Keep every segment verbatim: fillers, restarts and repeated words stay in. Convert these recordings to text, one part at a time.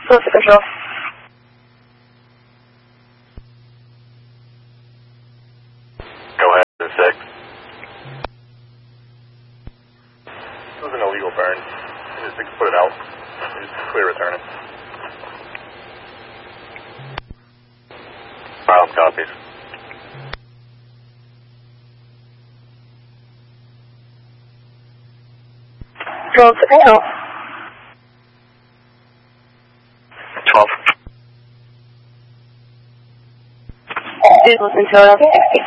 Close control. Go ahead, the six. This was an illegal burn. Just put it out. Just clear return it. File copies. Roll to fail. twelve. Vehicles in total sixty.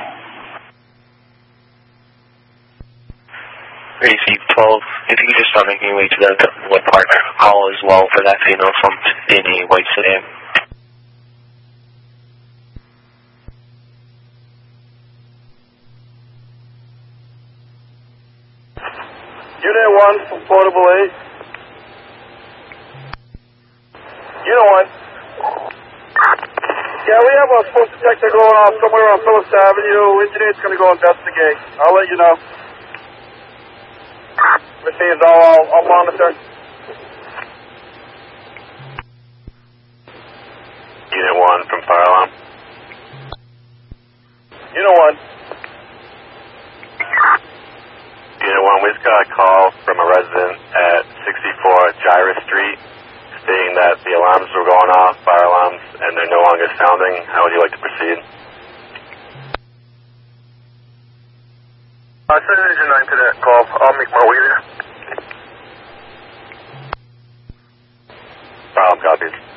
A C twelve, if you could just start making your way to the what partner call as well for that female from in a white sedan. Unit one from Portable eight. Unit one. Yeah, we have a smoke detector going off somewhere on Phillips Avenue. Engineer's going to go investigate. I'll let you know. Machines, I'll, I'll, I'll monitor. Unit one from Fire Alarm. Unit one. Unit one, we just got a call from a resident at sixty-four Gyra Street stating that the alarms were going off, fire alarms, and they're no longer sounding. How would you like to proceed? Uh, send engine nine to that call. I'll make my way there. File copies.